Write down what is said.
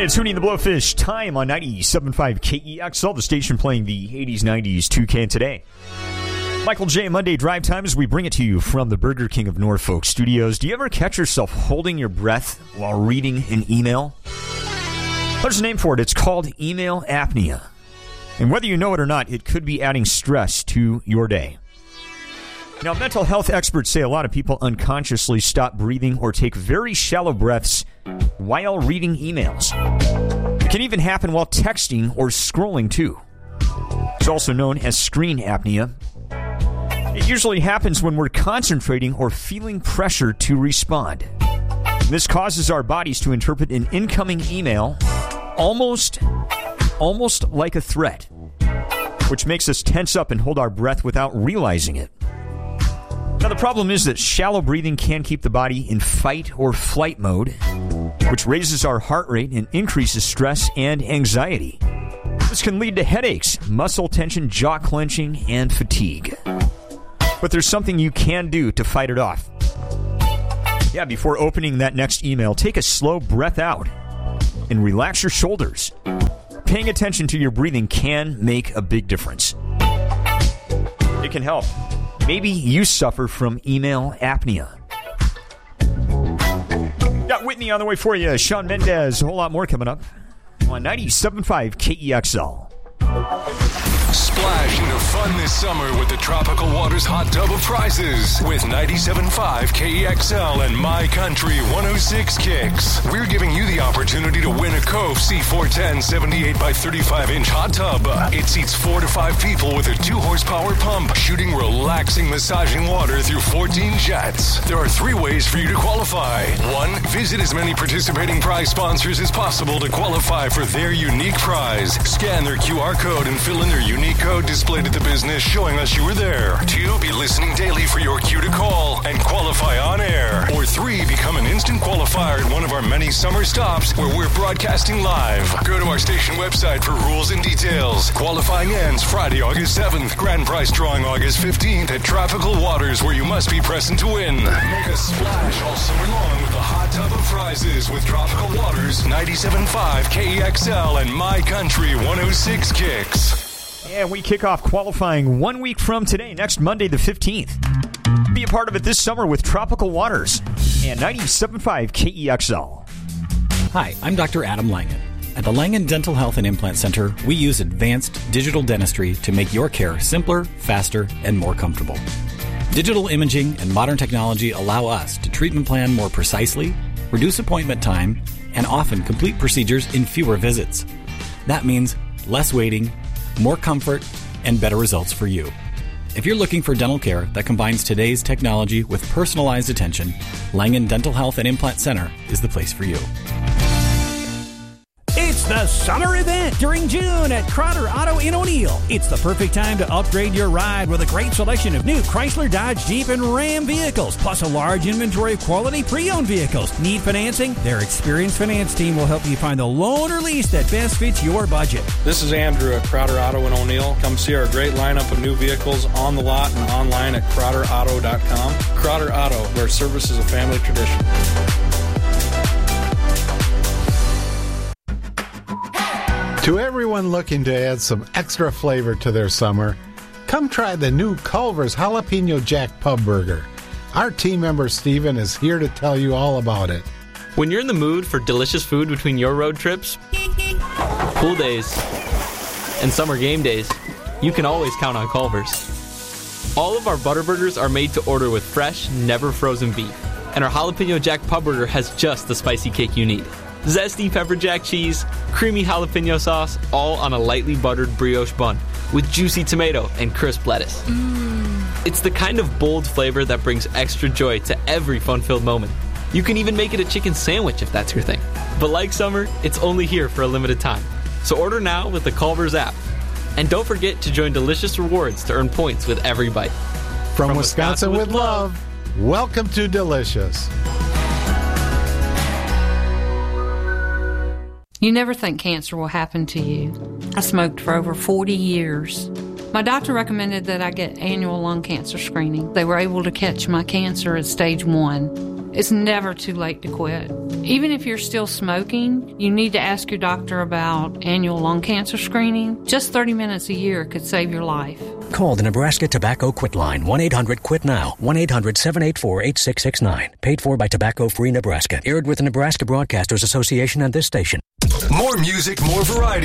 Yeah, tuning the Blowfish time on 97.5 KEXL, the station playing the 80s, 90s, 2K today. Michael J. Monday Drive Time as we bring it to you from the Burger King of Norfolk studios. Do you ever catch yourself holding your breath while reading an email? There's a name for it. It's called email apnea. And whether you know it or not, it could be adding stress to your day. Now, mental health experts say a lot of people unconsciously stop breathing or take very shallow breaths while reading emails. It can even happen while texting or scrolling, too. It's also known as screen apnea. It usually happens when we're concentrating or feeling pressure to respond. This causes our bodies to interpret an incoming email almost like a threat, which makes us tense up and hold our breath without realizing it. Now, the problem is that shallow breathing can keep the body in fight or flight mode, which raises our heart rate and increases stress and anxiety. This can lead to headaches, muscle tension, jaw clenching, and fatigue. But there's something you can do to fight it off. Yeah, before opening that next email, take a slow breath out and relax your shoulders. Paying attention to your breathing can make a big difference. It can help. Maybe you suffer from email apnea. Got Whitney on the way for you. Shawn Mendes. A whole lot more coming up on 97.5 KEXL. Splash into fun this summer with the Tropical Waters Hot Tub of Prizes with 97.5 KEXL and My Country 106 Kicks. We're giving you the opportunity to win a Cove C410 78 by 35 inch hot tub. It seats 4 to 5 people with a 2 horsepower pump, shooting relaxing, massaging water through 14 jets. There are 3 ways for you to qualify. 1, visit as many participating prize sponsors as possible to qualify for their unique prize. Scan their QR code and fill in their unique code displayed at the business showing us you were there. 2, be listening daily for your cue to call and qualify on air. Or 3, become an instant qualifier at one of our many summer stops where we're broadcasting live. Go to our station website for rules and details. Qualifying ends Friday, August 7th. Grand prize drawing August 15th at Tropical Waters, where you must be present to win. Make a splash all summer long with the hot tub of prizes with Tropical Waters, 97.5 KEXL and My Country 106 Kicks. And we kick off qualifying 1 week from today, next Monday the 15th. Be a part of it this summer with Tropical Waters and 97.5 KEXL. Hi, I'm Dr. Adam Langen. At the Langen Dental Health and Implant Center, we use advanced digital dentistry to make your care simpler, faster, and more comfortable. Digital imaging and modern technology allow us to treatment plan more precisely, reduce appointment time, and often complete procedures in fewer visits. That means less waiting, more comfort, and better results for you. If you're looking for dental care that combines today's technology with personalized attention, Langen Dental Health and Implant Center is the place for you. It's the summer event during June at Crowder Auto in O'Neill. It's the perfect time to upgrade your ride with a great selection of new Chrysler, Dodge, Jeep, and Ram vehicles, plus a large inventory of quality pre-owned vehicles. Need financing? Their experienced finance team will help you find the loan or lease that best fits your budget. This is Andrew at Crowder Auto in O'Neill. Come see our great lineup of new vehicles on the lot and online at CrowderAuto.com. Crowder Auto, where service is a family tradition. To everyone looking to add some extra flavor to their summer, come try the new Culver's Jalapeno Jack Pub Burger. Our team member Steven is here to tell you all about it. When you're in the mood for delicious food between your road trips, pool days, and summer game days, you can always count on Culver's. All of our butter burgers are made to order with fresh, never frozen beef, and our Jalapeno Jack Pub Burger has just the spicy kick you need. Zesty pepper jack cheese, creamy jalapeno sauce, all on a lightly buttered brioche bun with juicy tomato and crisp lettuce. It's the kind of bold flavor that brings extra joy to every fun-filled moment. You can even make it a chicken sandwich if that's your thing. But like summer, it's only here for a limited time. So order now with the Culver's app. And don't forget to join Delicious Rewards to earn points with every bite. From Wisconsin with love, welcome to Delicious. You never think cancer will happen to you. I smoked for over 40 years. My doctor recommended that I get annual lung cancer screening. They were able to catch my cancer at stage 1. It's never too late to quit. Even if you're still smoking, you need to ask your doctor about annual lung cancer screening. Just 30 minutes a year could save your life. Call the Nebraska Tobacco Quit Line, 1-800-QUIT-NOW, 1-800-784-8669. Paid for by Tobacco Free Nebraska. Aired with the Nebraska Broadcasters Association and this station. More music, more variety.